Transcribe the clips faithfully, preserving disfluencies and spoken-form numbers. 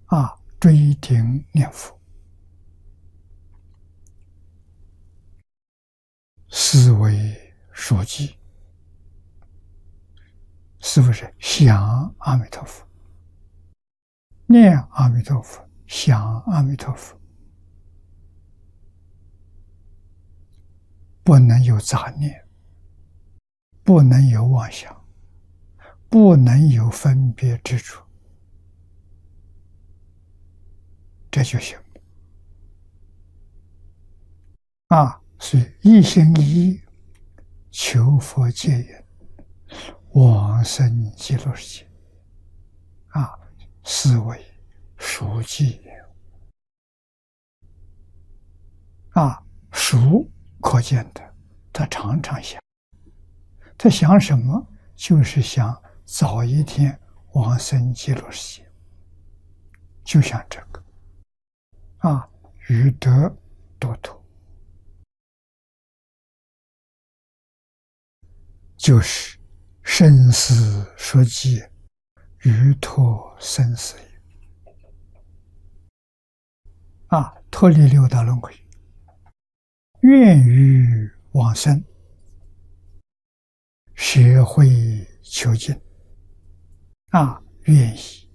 啊，追顶念佛，思维所记，是不是想阿弥陀佛？念阿弥陀佛，想阿弥陀佛，不能有杂念，不能有妄想，不能有分别之处，这就行啊。所以一心一意求佛戒缘，往生极乐世界啊，思维熟记啊，熟可见的，他常常想，他想什么？就是想早一天往生极乐世界，就想这个啊，欲得多脱，就是生死所记，欲脱生死也啊，脱离六道轮回，愿欲往生，学会求经啊，愿意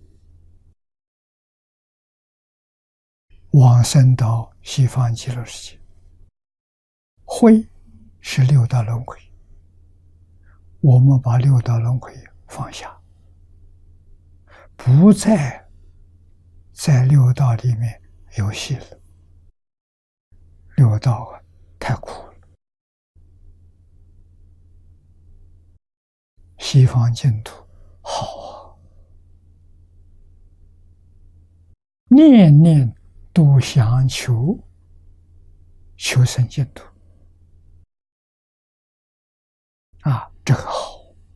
往生到西方极乐世界。会是六道轮回，我们把六道轮回放下，不再在六道里面游戏了。六道啊，太苦了。西方净土好啊，念念都想求求生净土啊，这个好。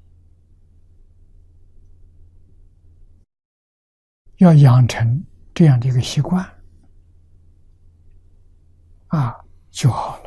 要养成这样的一个习惯啊，就好了。